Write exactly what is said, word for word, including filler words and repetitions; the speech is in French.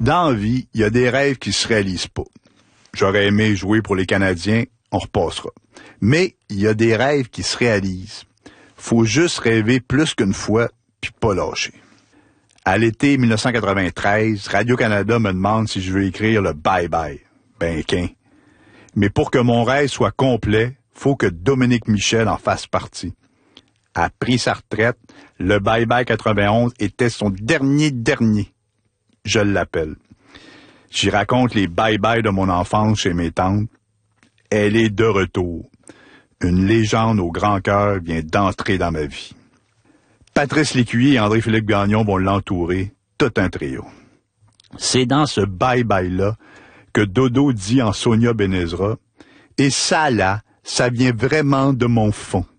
Dans la vie, il y a des rêves qui se réalisent pas. J'aurais aimé jouer pour les Canadiens, on repassera. Mais il y a des rêves qui se réalisent. Faut juste rêver plus qu'une fois, puis pas lâcher. À l'été dix-neuf cent quatre-vingt-treize, Radio-Canada me demande si je veux écrire le bye-bye. Ben, qu'un. Mais pour que mon rêve soit complet, faut que Dominique Michel en fasse partie. A pris sa retraite, le bye-bye quatre-vingt-onze était son dernier dernier. Je l'appelle. J'y raconte les bye-bye de mon enfance chez mes tantes. Elle est de retour. Une légende au grand cœur vient d'entrer dans ma vie. Patrice Lécuyer et André-Philippe Gagnon vont l'entourer, tout un trio. C'est dans ce bye-bye-là que Dodo dit en Sonia Benezra, et ça là, ça vient vraiment de mon fond.